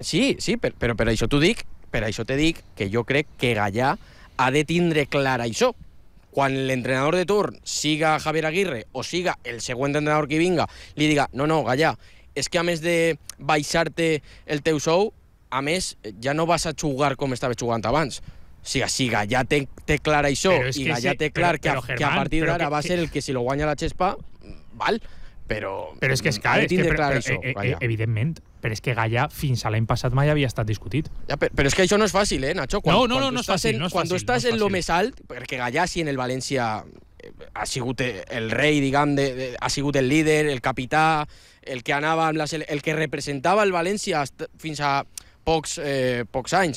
Sí, però per això te dic que jo crec que Gallà ha de tindre clar això. Quan l'entrenador de torn siga Javier Aguirre o siga el següent entrenador que vinga, li diga, no, Gallà, és que a més de baixar-te el teu sou, a més, ja no vas a jugar com estaves jugant abans. O sigui, si Gallà té clar això i Gallà té clar que a partir d'ara va ser el que si lo guanya la Xespa, val, però és que és clar, evidentment, però és que Gallà fins a l'any passat mai havia estat discutit. Ja, però és que això no és fàcil, Nacho? No és fàcil. Quan tu estàs en lo més alt, perquè Gallà sí en el València ha sigut el rei, diguem, ha sigut el líder, el capità, el que anava amb el que representava el València fins a pocs anys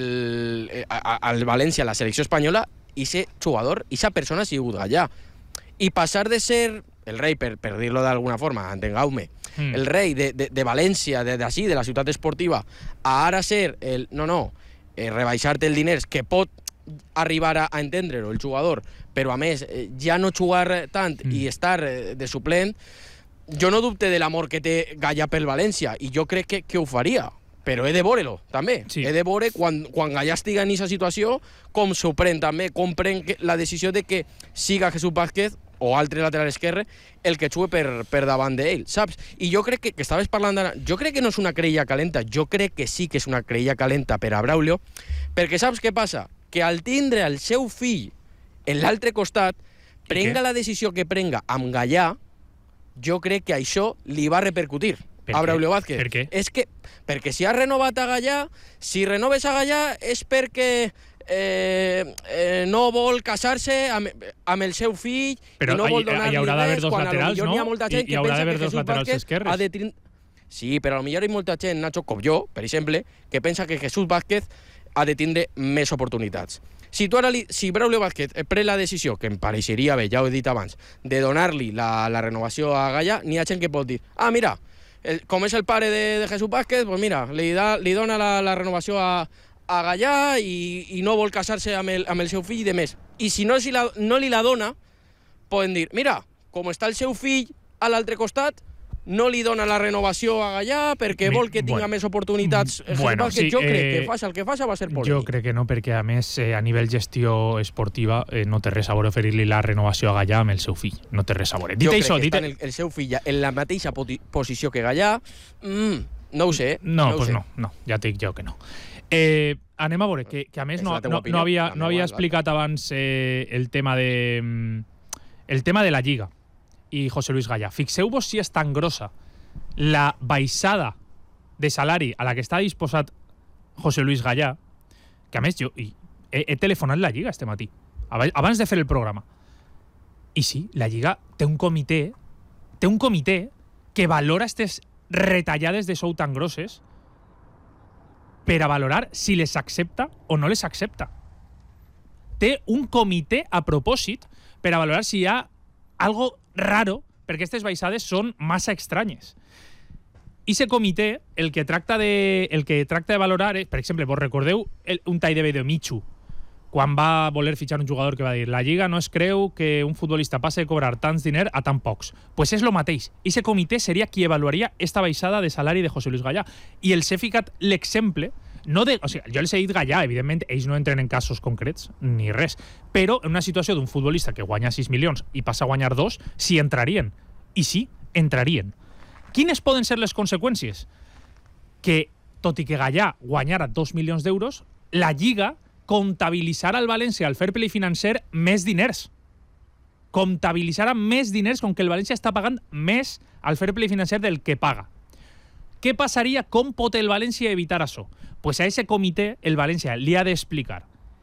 al València, la selecció espanyola, i ser jugador, i sa persona ha sigut Gallà. I passar de ser el rei, per dir-lo d'alguna forma, entengueu-me, el rei de València, d'ací, de la ciutat esportiva, a ara ser rebaixar-te el diners, que pot arribar a entendre-ho el jugador, però a més ja no jugar tant i estar de suplent, jo no dubte de l'amor que té Gallà pel València, i jo crec que ho faria, però he de veure-lo, també. Sí. He de veure, quan Gallà estiga en aquesta situació, com s'ho pren també, com pren la decisió de que siga Jesús Vázquez o altre lateral esquerre, el que jugui per davant d'ell, saps? I jo crec que estaves parlant d'ara, jo crec que no és una creïlla calenta, jo crec que sí que és una creïlla calenta per a Braulio, perquè saps què passa? Que al tindre el seu fill en l'altre costat, prenga la decisió que prenga amb Gallà, jo crec que això li va repercutir a Braulio Vázquez. Per què? És que, perquè si ha renovat a Gallà, si renoves a Gallà és perquè no vol casar-se amb el seu fill, però i no vol donar-li res, quan potser hi ha molta gent que pensa que Jesús Vázquez ha de... Sí, però potser hi ha molta gent, Nacho, com jo, per exemple, que pensa que Jesús Vázquez ha de tindre més oportunitats. Si Braulio Vázquez pren la decisió, que em pareixeria bé, ja ho he dit abans, de donar-li la renovació a Gallà, n'hi ha gent que pot dir, mira, com és el pare de Jesús Vázquez, pues mira, li dona la renovació a Gallà i no vol casar-se amb el seu fill i de més. I si no li la dona, poden dir, mira, com està el seu fill a l'altre costat, no li dona la renovació a Gallà perquè vol que tinga més oportunitats. Sí, jo crec que el que faci va ser polèmic. Jo crec que no, perquè a més a nivell gestió esportiva no té res a veure oferir-li la renovació a Gallà amb el seu fill. No té res a veure. Jo crec que està el seu fill en la mateixa posició que Gallà. No ho sé. No, ja et dic jo que no. Anem a veure, que a més no havia explicat abans el tema de la Lliga i José Luis Gallà. Fixeu-vos si és tan grossa la baixada de salari a la que està disposat José Luis Gallà, que a més jo he telefonat la Lliga este matí, abans de fer el programa. I sí, la Lliga té un comitè que valora aquestes retallades de sou tan grosses per a valorar si les accepta o no les accepta. Té un comitè a propòsit per a valorar si hi ha algo raro, perquè aquestes baixades són massa estranyes. I aquest comitè el que tracta de valorar és, per exemple, vos recordeu un tall de vídeo Michu, quan va voler fitxar un jugador que va dir la Lliga no es creu que un futbolista passe de cobrar tants diners a tan pocs. Pues és lo mateix. I aquest comitè seria qui avaluaria esta baixada de salari de José Luis Gallà. I els he ficat l'exemple, o sigui, jo els he dit Gallà, evidentment, ells no entren en casos concrets, ni res, però en una situació d'un futbolista que guanya 6 milions i passa a guanyar 2, sí entrarien. I sí, entrarien. Quines poden ser les conseqüències? Que, tot i que Gallà guanyara 2 milions d'euros, la Lliga comptabilitzarà al València, al fair play financer, més diners. Comptabilitzarà més diners com que el València està pagant més al fair play financer del que paga. Què passaria? Com pot el València evitar això? Pues a ese comitè el València li ha d'explicar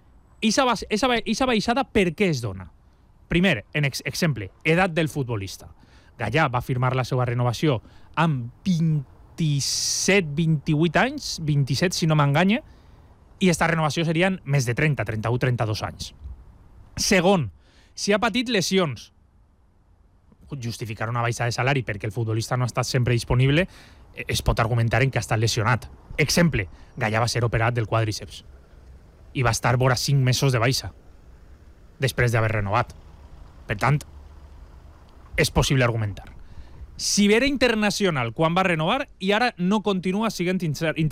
esa baixada per què es dona. Primer, en exemple, edat del futbolista. Gallà va firmar la seva renovació amb 27, 28 anys, 27 si no m'enganye, i aquesta renovació serien més de 30, 31, 32 anys. Segon, si ha patit lesions, justificar una baixa de salari perquè el futbolista no ha estat sempre disponible es pot argumentar en que ha estat lesionat. Exemple, Gallà va ser operat del quàdriceps i va estar vora 5 mesos de baixa després d'haver renovat. Per tant, és possible argumentar. Si era internacional quan va renovar i ara no continua sent internacional